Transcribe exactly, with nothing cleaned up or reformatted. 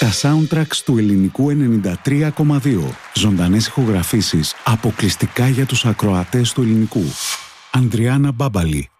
Τα soundtracks του ελληνικού ενενήντα τρία κόμμα δύο. Ζωντανές ηχογραφήσεις αποκλειστικά για τους ακροατές του ελληνικού. Ανδριάννα Μπάμπαλη.